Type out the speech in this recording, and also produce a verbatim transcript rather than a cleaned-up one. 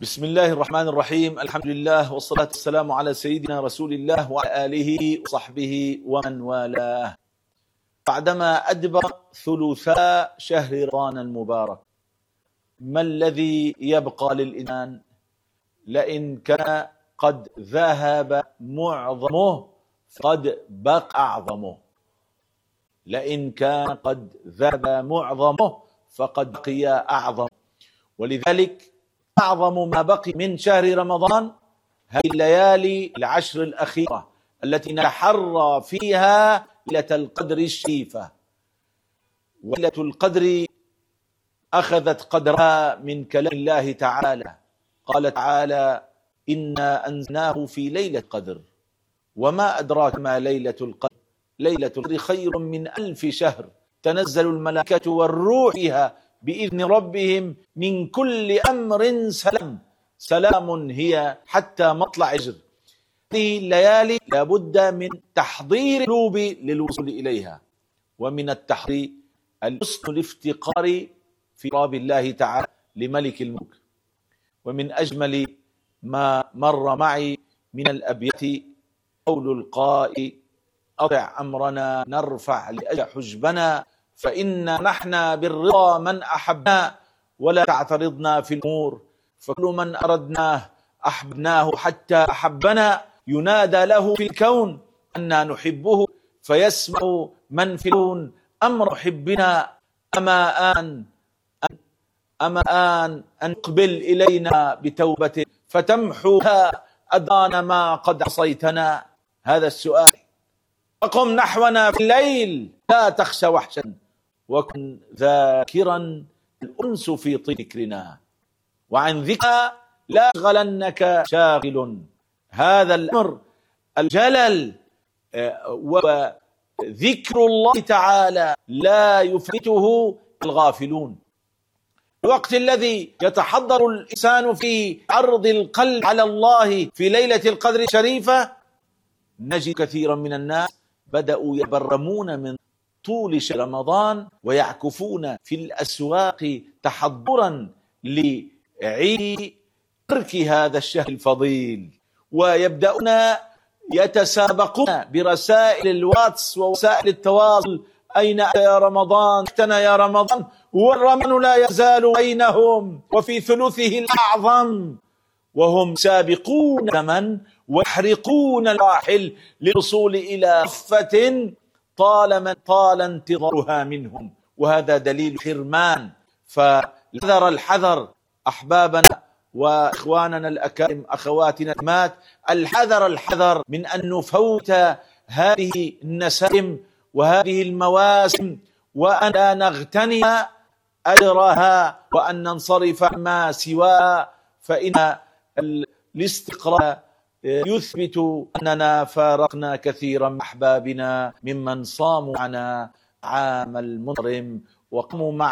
بسم الله الرحمن الرحيم. الحمد لله والصلاة والسلام على سيدنا رسول الله وعلى آله وصحبه ومن والاه. بعدما أدبر ثلثاء شهر رمضان المبارك، ما الذي يبقى للإنسان؟ لئن كان قد ذهب معظمه قد بقى أعظمه، لئن كان قد ذهب معظمه فقد بقي أعظم. ولذلك أعظم ما بقي من شهر رمضان هذه الليالي العشر الأخيرة التي نتحرى فيها ليلة القدر الشريفة. وليلة القدر أخذت قدرها من كلام الله تعالى، قال تعالى: إنا أنزلناه في ليلة قدر وما أدراك ما ليلة القدر، ليلة القدر خير من ألف شهر، تنزل الملائكة والروح فيها بإذن ربهم من كل أمر سلام، سلام هي حتى مطلع الفجر. هذه الليالي لابد من تحضير القلوب للوصول إليها، ومن التحضير الحسن الافتقار في راب الله تعالى لملك الملك. ومن أجمل ما مر معي من الأبيات قول القائل: أطع أمرنا نرفع لأجل حجبنا، فإنا نحن بالرضا من أحبنا ولا تعترضنا في الأمور، فكل من أردناه أحبناه حتى أحبنا، ينادى له في الكون أننا نحبه فيسمع من في الكون أمر حبنا. أما آن أما آن أن نقبل إلينا بتوبة فتمحوها أدان ما قد عصيتنا. هذا السؤال. فقم نحونا في الليل لا تخشى وحشا، وكن ذاكرا الأنس في طيب ذكرنا، وعن ذكرنا لا يشغلنك شاغل. هذا الأمر الجلل وذكر الله تعالى لا يفوته الغافلون. الوقت الذي يتحضر الإنسان فيه عرض القلب على الله في ليلة القدر الشريفة، نجد كثيرا من الناس بدأوا يبرمون من طول شهر رمضان ويعكفون في الأسواق تحضرا لعيد ترك هذا الشهر الفضيل، ويبدأون يتسابقون برسائل الواتس ووسائل التواصل: أين يا رمضان؟ احتنا يا رمضان. والرمضان لا يزال بينهم وفي ثلثه الأعظم، وهم سابقون زمن ويحرقون الراحل للوصول إلى صفة طالما طال انتظارها منهم، وهذا دليل حرمان. فالحذر الحذر أحبابنا وإخواننا الأكارم، أخواتنا المات، الحذر الحذر من أن نفوت هذه النسائم وهذه المواسم، وأن لا نغتنم أجرها وأن ننصرف عما سواها، فإن الاستقرار يثبت أننا فارقنا كثيرا من أحبابنا ممن صاموا معنا عام المنصرم وقاموا مع